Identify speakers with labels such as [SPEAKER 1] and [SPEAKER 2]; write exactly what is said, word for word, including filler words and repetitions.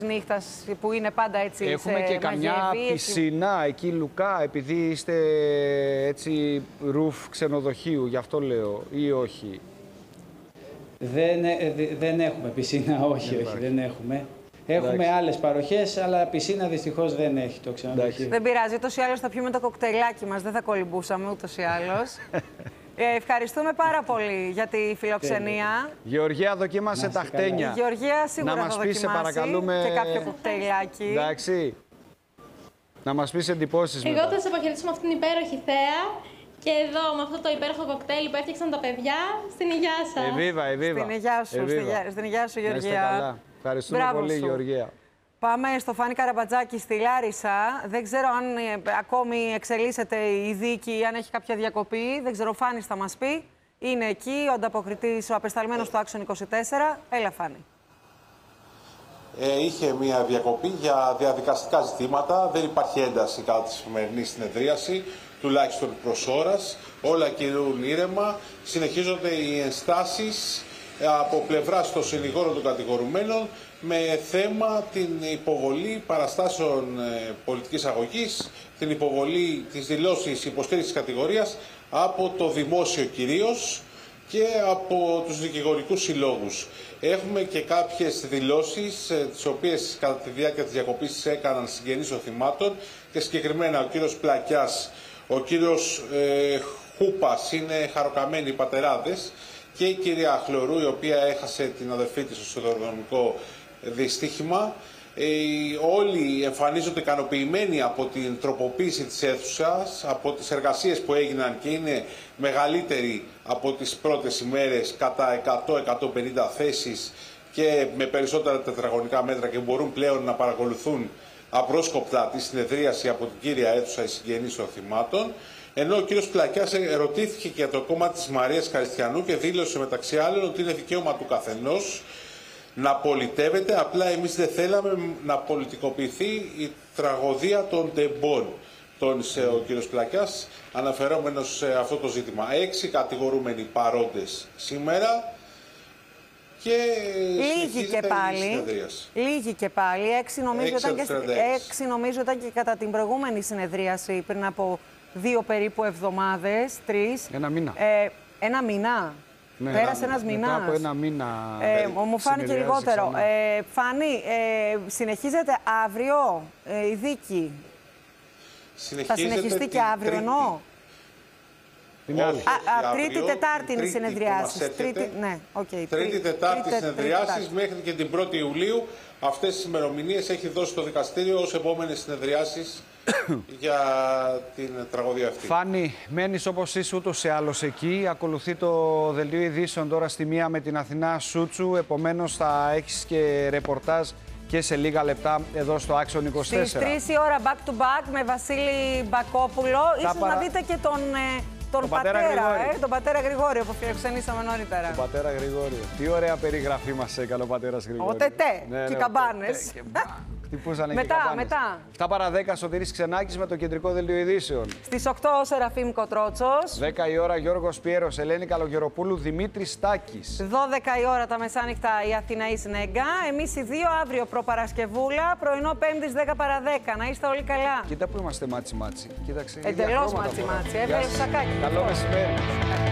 [SPEAKER 1] νύχτας που είναι πάντα έτσι.
[SPEAKER 2] Έχουμε
[SPEAKER 1] σε
[SPEAKER 2] και καμιά
[SPEAKER 1] μαγεύει,
[SPEAKER 2] πισινά έτσι... εκεί, Λουκά, επειδή είστε έτσι ρουφ ξενοδοχείου, γι' αυτό λέω, ή όχι?
[SPEAKER 3] Δεν, δεν έχουμε πισίνα, όχι, δεν όχι, δεν έχουμε. Έχουμε Εντάξει. άλλες παροχές, αλλά πισίνα δυστυχώς δεν έχει το ξενοδοχείο.
[SPEAKER 1] Δεν πειράζει, ούτως ή άλλως θα πιούμε το κοκτέιλάκι μας, δεν θα κολυμπούσαμε ούτως ή άλλως. Ε, ευχαριστούμε πάρα πολύ για τη φιλοξενία.
[SPEAKER 2] Γεωργία, δοκίμασε τα χτένια.
[SPEAKER 1] Η Γεωργία σίγουρα
[SPEAKER 2] να μας
[SPEAKER 1] θα
[SPEAKER 2] πεις,
[SPEAKER 1] δοκιμάσει
[SPEAKER 2] παρακαλούμε...
[SPEAKER 1] και κάποιο κοκτέιλάκι.
[SPEAKER 2] Εντάξει. Να μας πεις εντυπώσεις
[SPEAKER 4] Εγώ
[SPEAKER 2] μετά.
[SPEAKER 4] θα σας αποχαιρετήσω με αυτήν την υπέροχη θέα και εδώ με αυτό το υπέροχο κοκτέιλ που έφτιαξαν τα παιδιά. Στην υγειά σας.
[SPEAKER 2] Εβίβα, εβίβα.
[SPEAKER 1] Στην υγειά σου,
[SPEAKER 2] εβίβα.
[SPEAKER 1] στην υγειά σου, Γεωργία.
[SPEAKER 2] Να είστε καλά. Ευχαριστούμε
[SPEAKER 1] Μπράβο
[SPEAKER 2] πολύ,
[SPEAKER 1] σου.
[SPEAKER 2] Γεωργία.
[SPEAKER 1] Πάμε στο Φάνη Καραμπατζάκη στη Λάρισα. Δεν ξέρω αν ε, ακόμη εξελίσσεται η δίκη ή αν έχει κάποια διακοπή. Δεν ξέρω, ο Φάνης θα μας πει. Είναι εκεί ο ανταποκριτής, ο απεσταλμένος του Άξον είκοσι τέσσερα. Έλα, Φάνη.
[SPEAKER 5] Ε, είχε μια διακοπή για διαδικαστικά ζητήματα. Δεν υπάρχει ένταση κατά τη σημερινή συνεδρίαση, τουλάχιστον προς ώρας. Όλα κυλούν ήρεμα. Συνεχίζονται οι ενστάσεις από πλευράς των συνηγόρων των κατηγορουμένων με θέμα την υποβολή παραστάσεων ε, πολιτικής αγωγής, την υποβολή της δηλώσης υποστήριξης κατηγορίας από το δημόσιο κυρίως και από τους δικηγορικούς συλλόγους. Έχουμε και κάποιες δηλώσεις, ε, τις οποίες κατά τη διάρκεια της διακοπής έκαναν συγγενείς οχημάτων και συγκεκριμένα ο κύριος Πλακιάς, ο κύριος ε, Χούπας, είναι χαροκαμένοι πατεράδες, και η κυρία Χλωρού, η οποία έχασε την αδερφή της στο σιδηροδρομικό δυστύχημα. Ε, όλοι εμφανίζονται ικανοποιημένοι από την τροποποίηση της αίθουσας, από τις εργασίες που έγιναν και είναι μεγαλύτεροι από τις πρώτες ημέρες κατά εκατό με εκατόν πενήντα θέσεις και με περισσότερα τετραγωνικά μέτρα και μπορούν πλέον να παρακολουθούν απρόσκοπτα τη συνεδρίαση από την κύρια αίθουσα οι συγγενείς των θυμάτων. Ενώ ο κύριος Πλακιάς ερωτήθηκε και για το κόμμα της Μαρίας Καριστιανού και δήλωσε μεταξύ άλλων ότι είναι δικαίωμα του καθενός να πολιτεύεται, απλά εμείς δεν θέλαμε να πολιτικοποιηθεί η τραγωδία των τεμπών, τόνισε ο κύριος Πλακιάς, αναφερόμενος σε αυτό το ζήτημα. Έξι κατηγορούμενοι παρόντες σήμερα και
[SPEAKER 1] λίγοι και πάλι. Λίγοι και πάλι. Έξι νομίζω, ήταν και, έξι νομίζω ήταν και κατά την προηγούμενη συνεδρίαση πριν από δύο περίπου εβδομάδες, τρεις.
[SPEAKER 2] Ένα μήνα.
[SPEAKER 1] Ε, ένα μήνα.
[SPEAKER 2] Ναι,
[SPEAKER 1] Πέρασε ένας μήνας.
[SPEAKER 2] Μετά από ένα μήνα.
[SPEAKER 1] Ε, μου φάνηκε λιγότερο. Ε, Φάνη, ε, συνεχίζεται αύριο ε, η δίκη. Θα συνεχιστεί και αύριο, εννοώ.
[SPEAKER 2] Την άλλη.
[SPEAKER 1] Α, α, τρίτη, Τετάρτη είναι οι συνεδριάσεις.
[SPEAKER 5] Τρίτη,
[SPEAKER 1] ναι, okay,
[SPEAKER 5] τρίτη, Τετάρτη συνεδριάσεις μέχρι και την πρώτη Ιουλίου. Αυτές τις ημερομηνίες έχει δώσει το δικαστήριο ως επόμενες συνεδριάσεις για την τραγωδία αυτή.
[SPEAKER 2] Φάνη, μένεις όπως είσαι ούτως ή άλλως εκεί. Ακολουθεί το δελτίο ειδήσεων τώρα στη μία με την Αθηνά Σούτσου. Επομένως θα έχεις και ρεπορτάζ και σε λίγα λεπτά εδώ στο Άξον είκοσι τέσσερα.
[SPEAKER 1] Στις τρεις η ώρα back to back με Βασίλη Μπακόπουλο. Ίσως παρα... να δείτε και τον... Ε... Τον, τον πατέρα, πατέρα ε, τον πατέρα Γρηγόριο που φιλοξενήσαμε νωρίτερα.
[SPEAKER 2] Τον πατέρα Γρηγόριο. Τι ωραία περιγραφή μας έκανε ο πατέρας Γρηγόριο.
[SPEAKER 1] Ο Τετέ
[SPEAKER 2] ναι,
[SPEAKER 1] και οι
[SPEAKER 2] ναι,
[SPEAKER 1] καμπάνες.
[SPEAKER 2] Χτυπούσανε
[SPEAKER 1] μετά,
[SPEAKER 2] και οι καμπάνες.
[SPEAKER 1] μετά.
[SPEAKER 2] εφτά παρά δέκα Σωτήρης Ξενάκης με το κεντρικό δελτίο ειδήσεων.
[SPEAKER 1] Στις οκτώ ο Σεραφείμ Κοτρότσος.
[SPEAKER 2] δέκα η ώρα Γιώργος Πιέρος, Ελένη Καλογεροπούλου, Δημήτρης Στάκης.
[SPEAKER 1] δώδεκα η ώρα τα μεσάνυχτα η Αθηναή Συνέγκα. Εμείς οι δύο αύριο προπαρασκευούλα, πρωινό Πέμπτης δέκα παρά δέκα. Να είστε όλοι καλά.
[SPEAKER 2] Κοίτα που είμαστε μάτσι μάτσι.
[SPEAKER 1] Εντελώς μάτσι μάτσι. Έβγαλε σακάκι.
[SPEAKER 2] Καλό μεσημέρι.